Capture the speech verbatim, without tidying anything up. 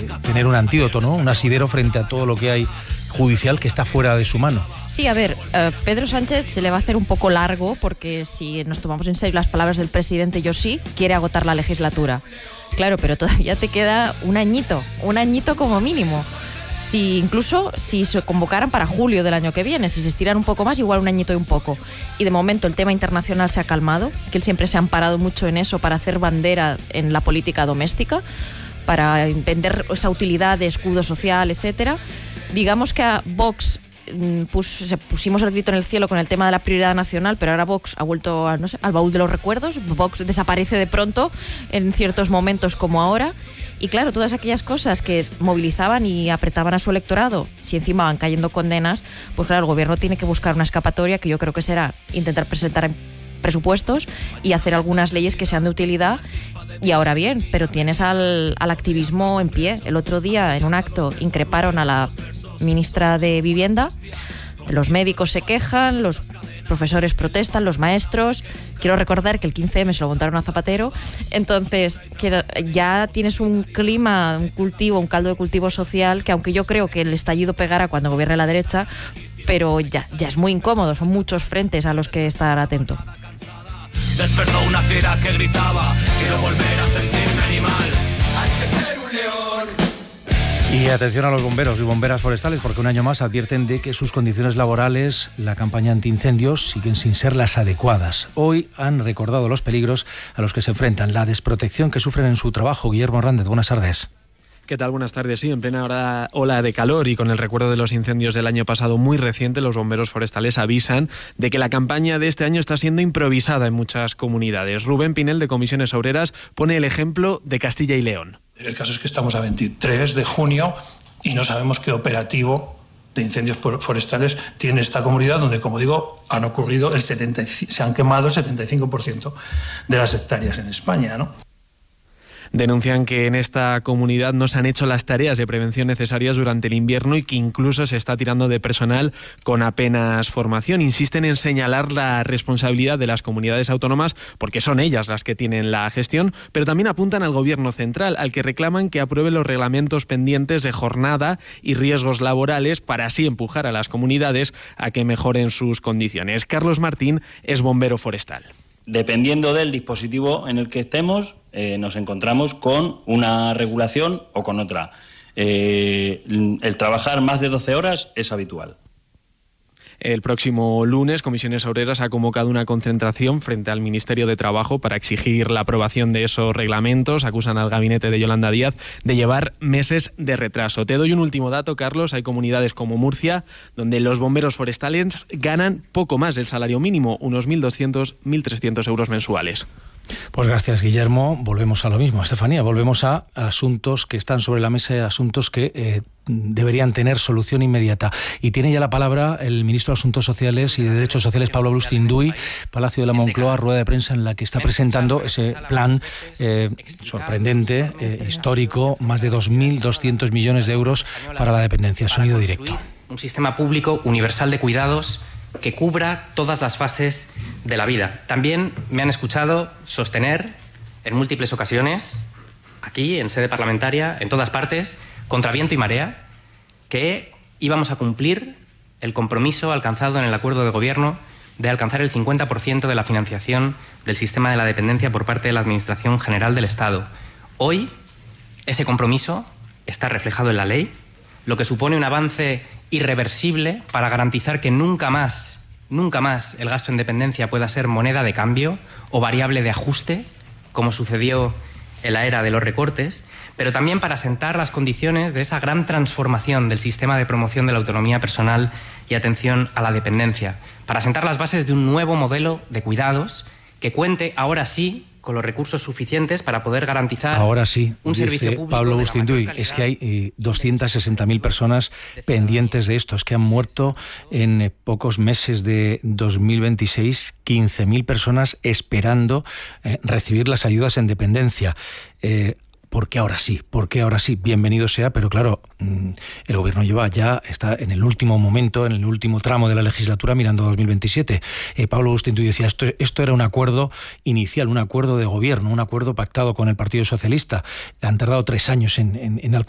tener un antídoto, ¿no? Un asidero frente a todo lo que hay judicial que está fuera de su mano. Sí, a ver, eh, Pedro Sánchez se le va a hacer un poco largo porque si nos tomamos en serio las palabras del presidente, yo sí, quiere agotar la legislatura. Claro, pero todavía te queda un añito, un añito como mínimo. Si incluso si se convocaran para julio del año que viene, si se estiran un poco más, igual un añito y un poco. Y de momento el tema internacional se ha calmado, que él siempre se ha amparado mucho en eso para hacer bandera en la política doméstica, para vender esa utilidad de escudo social, etcétera. Digamos que a Vox pus, se pusimos el grito en el cielo con el tema de la prioridad nacional, pero ahora Vox ha vuelto a, no sé, al baúl de los recuerdos. Vox desaparece de pronto en ciertos momentos como ahora. Y claro, todas aquellas cosas que movilizaban y apretaban a su electorado, si encima van cayendo condenas, pues claro, el gobierno tiene que buscar una escapatoria que yo creo que será intentar presentar presupuestos y hacer algunas leyes que sean de utilidad. Y ahora bien, pero tienes al, al activismo en pie. El otro día, en un acto, increparon a la ministra de Vivienda. Los médicos se quejan, los profesores protestan, los maestros. Quiero recordar que el quince eme se lo montaron a Zapatero. Entonces, que ya tienes un clima, un cultivo, un caldo de cultivo social que, aunque yo creo que el estallido pegará cuando gobierne la derecha, pero ya, ya es muy incómodo. Son muchos frentes a los que estar atento. Despertó una fiera que gritaba: quiero volver a sentirme animal. Hay que ser un león. Y atención a los bomberos y bomberas forestales, porque un año más advierten de que sus condiciones laborales, la campaña antiincendios, siguen sin ser las adecuadas. Hoy han recordado los peligros a los que se enfrentan, la desprotección que sufren en su trabajo. Guillermo Hernández, buenas tardes. ¿Qué tal? Buenas tardes. Sí, en plena hora, ola de calor y con el recuerdo de los incendios del año pasado muy reciente, los bomberos forestales avisan de que la campaña de este año está siendo improvisada en muchas comunidades. Rubén Pinel, de Comisiones Obreras, pone el ejemplo de Castilla y León. El caso es que estamos a veintitrés de junio y no sabemos qué operativo de incendios forestales tiene esta comunidad, donde, como digo, han ocurrido el setenta, se han quemado el setenta y cinco por ciento de las hectáreas en España, ¿no? Denuncian que en esta comunidad no se han hecho las tareas de prevención necesarias durante el invierno y que incluso se está tirando de personal con apenas formación. Insisten en señalar la responsabilidad de las comunidades autónomas porque son ellas las que tienen la gestión, pero también apuntan al gobierno central, al que reclaman que apruebe los reglamentos pendientes de jornada y riesgos laborales para así empujar a las comunidades a que mejoren sus condiciones. Carlos Martín es bombero forestal. Dependiendo del dispositivo en el que estemos, eh, nos encontramos con una regulación o con otra. Eh, el trabajar más de doce horas es habitual. El próximo lunes, Comisiones Obreras ha convocado una concentración frente al Ministerio de Trabajo para exigir la aprobación de esos reglamentos. Acusan al gabinete de Yolanda Díaz de llevar meses de retraso. Te doy un último dato, Carlos. Hay comunidades como Murcia, donde los bomberos forestales ganan poco más del salario mínimo, unos mil doscientos, mil trescientos euros mensuales. Pues gracias, Guillermo. Volvemos a lo mismo, Estefanía. Volvemos a asuntos que están sobre la mesa, asuntos que eh, deberían tener solución inmediata. Y tiene ya la palabra el ministro de Asuntos Sociales y de Derechos Sociales, Pablo Agustín-Duy, Palacio de la Moncloa, rueda de prensa en la que está presentando ese plan eh, sorprendente, eh, histórico, más de dos mil doscientos millones de euros para la dependencia. Sonido directo. Un sistema público universal de cuidados que cubra todas las fases de la vida. También me han escuchado sostener en múltiples ocasiones, aquí en sede parlamentaria, en todas partes, contra viento y marea, que íbamos a cumplir el compromiso alcanzado en el acuerdo de gobierno de alcanzar el cincuenta por ciento de la financiación del sistema de la dependencia por parte de la Administración General del Estado. Hoy, ese compromiso está reflejado en la ley, lo que supone un avance irreversible para garantizar que nunca más, nunca más el gasto en dependencia pueda ser moneda de cambio o variable de ajuste, como sucedió en la era de los recortes, pero también para sentar las condiciones de esa gran transformación del sistema de promoción de la autonomía personal y atención a la dependencia, para sentar las bases de un nuevo modelo de cuidados que cuente ahora sí con los recursos suficientes para poder garantizar ahora sí, un dice servicio público. Pablo Agustín-Duy, es que hay eh, doscientas sesenta mil personas pendientes de esto, es que han muerto en eh, pocos meses de dos mil veintiséis quince mil personas esperando eh, recibir las ayudas en dependencia. Eh, ¿Por qué ahora sí? ¿Por qué ahora sí? Bienvenido sea, pero claro, el gobierno lleva ya, está en el último momento, en el último tramo de la legislatura mirando dos mil veintisiete. Eh, Pablo Agustín-Duy decía, esto, esto era un acuerdo inicial, un acuerdo de gobierno, un acuerdo pactado con el Partido Socialista. Han tardado tres años en, en, en alcanzar